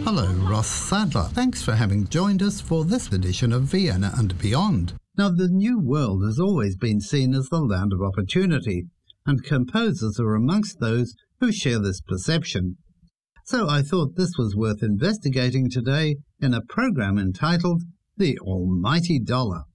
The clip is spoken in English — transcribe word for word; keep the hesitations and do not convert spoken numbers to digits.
Hello, Ross Sadler. Thanks for having joined us for this edition of Vienna and Beyond. Now, the New World has always been seen as the land of opportunity, and composers are amongst those who share this perception. So I thought this was worth investigating today in a program entitled The Almighty Dollar.